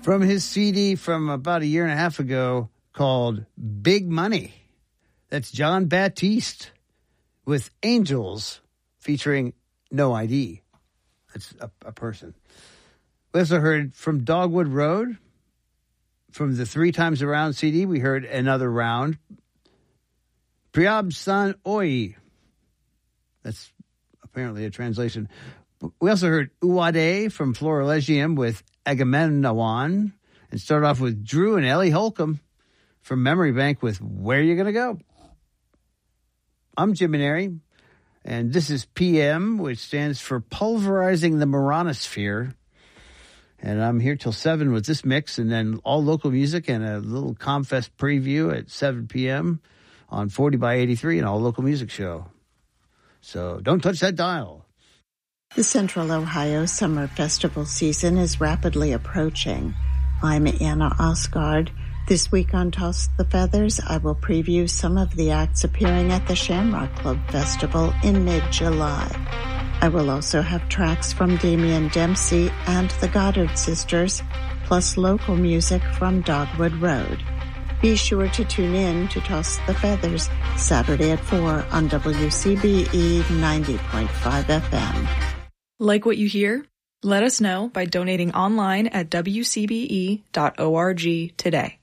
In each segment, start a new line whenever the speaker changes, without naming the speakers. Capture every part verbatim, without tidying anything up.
From his C D from about a year and a half ago called Big Money. That's John Baptiste with Angels featuring No I D. That's a, a person. We also heard from Dogwood Road. From the Three Times Around C D, we heard Another Round. Priab San Oi. That's apparently a translation. We also heard Uwade from Florilegium with Agamemnon. And started off with Drew and Ellie Holcomb from Memory Bank with Where You Gonna Go? I'm Jim Maneri, and this is P M, which stands for Pulverizing the Moranosphere. And I'm here till seven with this mix, and then all local music and a little Comfest preview at seven p.m. on forty by eighty-three, an all local music show. So don't touch that dial.
The Central Ohio Summer Festival season is rapidly approaching. I'm Anna Osgard. This week on Toss the Feathers, I will preview some of the acts appearing at the Shamrock Club Festival in mid-July. I will also have tracks from Damian Dempsey and the Goddard Sisters, plus local music from Dogwood Road. Be sure to tune in to Toss the Feathers Saturday at four on W C B E ninety point five F M.
Like what you hear? Let us know by donating online at W C B E dot org today.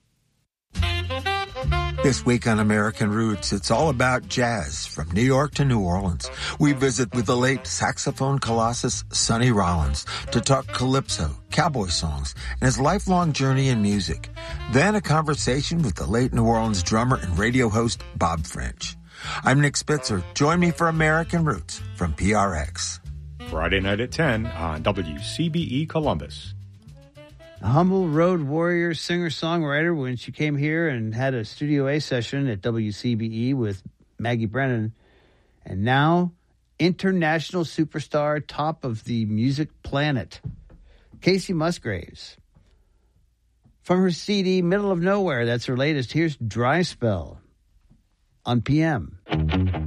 This week on American Roots, it's all about jazz from New York to New Orleans. We visit with the late saxophone colossus Sonny Rollins to talk calypso, cowboy songs, and his lifelong journey in music. Then a conversation with the late New Orleans drummer and radio host Bob French. I'm Nick Spitzer. Join me for American Roots from P R X.
Friday night at ten on W C B E Columbus.
A humble road warrior, singer-songwriter when she came here and had a Studio A session at W C B E with Maggie Brennan. And now, international superstar, top of the music planet, Kacey Musgraves. From her C D, Middle of Nowhere, that's her latest. Here's Dry Spell on P M.